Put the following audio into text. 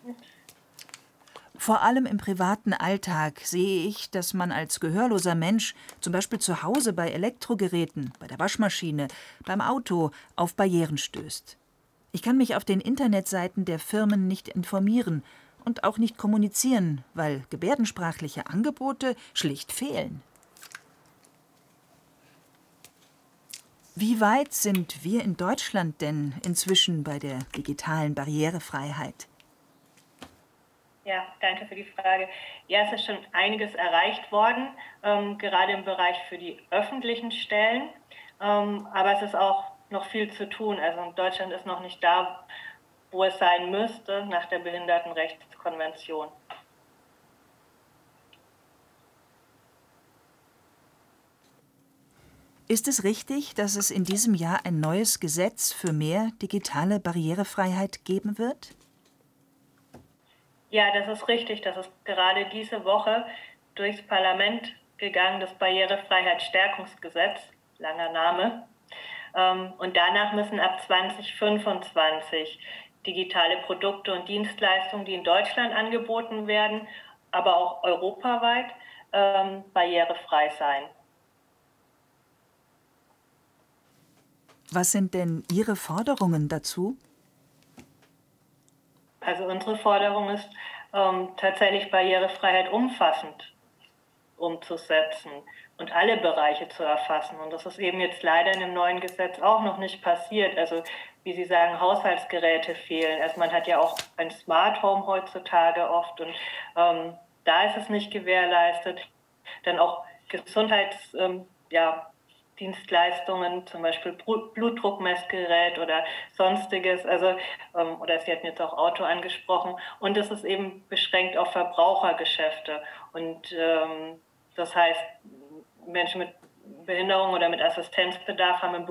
Vor allem im privaten Alltag sehe ich, dass man als gehörloser Mensch zum Beispiel zu Hause bei Elektrogeräten, bei der Waschmaschine, beim Auto auf Barrieren stößt. Ich kann mich auf den Internetseiten der Firmen nicht informieren und auch nicht kommunizieren, weil gebärdensprachliche Angebote schlicht fehlen. Wie weit sind wir in Deutschland denn inzwischen bei der digitalen Barrierefreiheit? Ja, danke für die Frage. Ja, es ist schon einiges erreicht worden, gerade im Bereich für die öffentlichen Stellen. Aber es ist auch noch viel zu tun. Also Deutschland ist noch nicht da, wo es sein müsste nach der Behindertenrechtskonvention. Ist es richtig, dass es in diesem Jahr ein neues Gesetz für mehr digitale Barrierefreiheit geben wird? Ja, das ist richtig. Das ist gerade diese Woche durchs Parlament gegangen, das Barrierefreiheitsstärkungsgesetz, langer Name. Und danach müssen ab 2025 digitale Produkte und Dienstleistungen, die in Deutschland angeboten werden, aber auch europaweit, barrierefrei sein. Was sind denn Ihre Forderungen dazu? Also unsere Forderung ist tatsächlich Barrierefreiheit umfassend umzusetzen und alle Bereiche zu erfassen. Und das ist eben jetzt leider in dem neuen Gesetz auch noch nicht passiert. Also wie Sie sagen, Haushaltsgeräte fehlen. Also man hat ja auch ein Smart Home heutzutage oft und da ist es nicht gewährleistet. Dann auch Dienstleistungen, zum Beispiel Blutdruckmessgerät oder sonstiges, also oder Sie hatten jetzt auch Auto angesprochen, und das ist eben beschränkt auf Verbrauchergeschäfte und das heißt, Menschen mit Behinderung oder mit Assistenzbedarf haben im